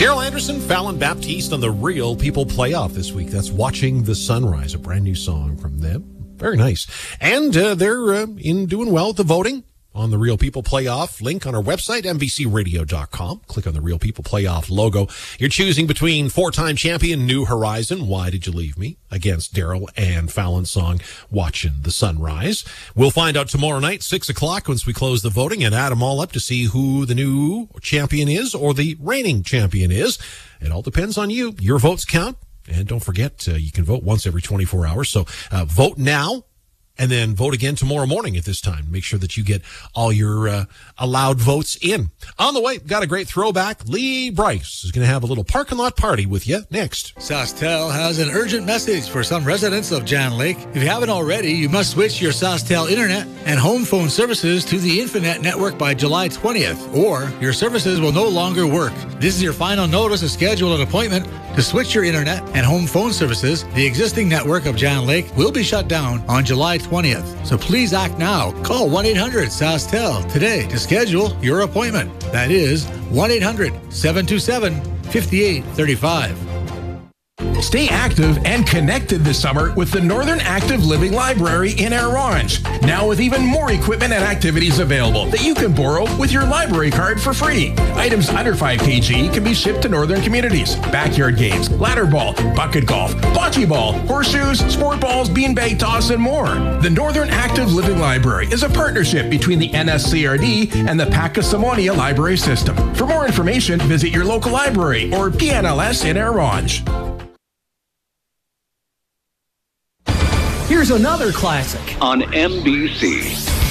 Daryl Anderson, Fallon Baptiste on the Real People Playoff this week. That's Watching the Sunrise, a brand new song from them. Very nice. And they're in doing well at the voting on the Real People Playoff. Link on our website, MVCRadio.com. Click on the Real People Playoff logo. You're choosing between four-time champion New Horizon, Why Did You Leave Me, against Daryl and Fallon's song, Watching the Sunrise. We'll find out tomorrow night, 6 o'clock, once we close the voting, and add them all up to see who the new champion is or the reigning champion is. It all depends on you. Your votes count. And don't forget, you can vote once every 24 hours. So vote now. And then vote again tomorrow morning at this time. Make sure that you get all your allowed votes in. On the way, got a great throwback. Lee Bryce is going to have a little parking lot party with you next. SaskTel has an urgent message for some residents of Jan Lake. If you haven't already, you must switch your SaskTel internet and home phone services to the Infinet network by July 20th, or your services will no longer work. This is your final notice to schedule an appointment to switch your internet and home phone services. The existing network of Jan Lake will be shut down on July 20th. So please act now. Call 1-800-SaskTel today to schedule your appointment. That is 1-800-727-5835. Stay active and connected this summer with the Northern Active Living Library in Orange. Now with even more equipment and activities available that you can borrow with your library card for free. Items under 5 kg can be shipped to Northern communities. Backyard games, ladder ball, bucket golf, bocce ball, horseshoes, sport balls, beanbag toss, and more. The Northern Active Living Library is a partnership between the NSCRD and the Pacasimonia Library System. For more information, visit your local library or PNLS in Orange. Here's another classic on MBC.